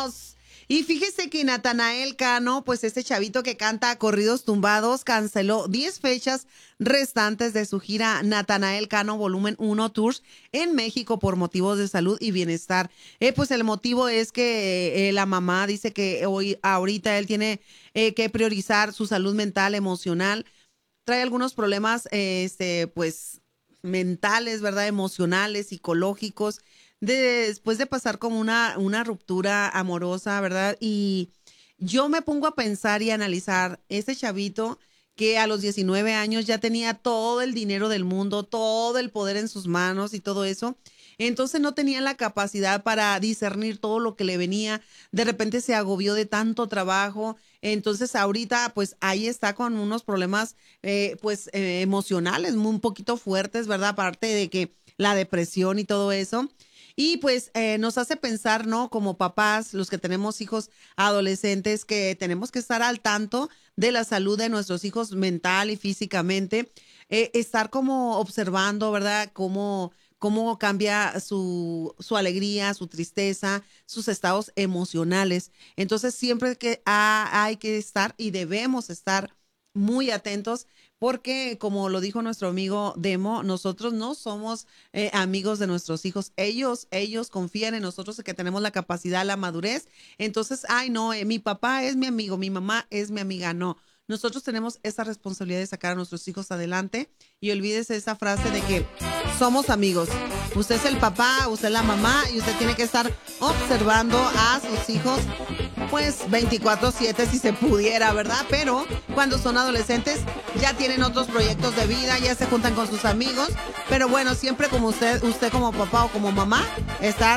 regresamos. Y fíjese que Natanael Cano, pues este chavito que canta corridos tumbados, canceló 10 fechas restantes de su gira Natanael Cano Volumen 1 Tours en México por motivos de salud y bienestar. Pues el motivo es que la mamá dice que ahorita él tiene que priorizar su salud mental, emocional. Trae algunos problemas, pues mentales, ¿verdad? Emocionales, psicológicos, después de pasar como una ruptura amorosa, ¿verdad? Y yo me pongo a pensar y a analizar ese chavito que a los 19 años ya tenía todo el dinero del mundo, todo el poder en sus manos y todo eso. Entonces no tenía la capacidad para discernir todo lo que le venía. De repente se agobió de tanto trabajo. Entonces ahorita pues ahí está con unos problemas emocionales un poquito fuertes, ¿verdad? Aparte de que la depresión y todo eso. Y pues nos hace pensar, ¿no? Como papás, los que tenemos hijos adolescentes, que tenemos que estar al tanto de la salud de nuestros hijos mental y físicamente. Estar como observando, ¿verdad? Cómo cambia su alegría, su tristeza, sus estados emocionales. Entonces siempre que hay que estar y debemos estar muy atentos porque como lo dijo nuestro amigo Demo, nosotros no somos amigos de nuestros hijos. Ellos confían en nosotros de que tenemos la capacidad, la madurez. Entonces, ay no, mi papá es mi amigo, mi mamá es mi amiga. No, nosotros tenemos esa responsabilidad de sacar a nuestros hijos adelante y olvídese esa frase de que somos amigos. Usted es el papá, usted es la mamá y usted tiene que estar observando a sus hijos pues 24/7 si se pudiera, ¿verdad? Pero cuando son adolescentes ya tienen otros proyectos de vida, ya se juntan con sus amigos, pero bueno, siempre como usted como papá o como mamá, estar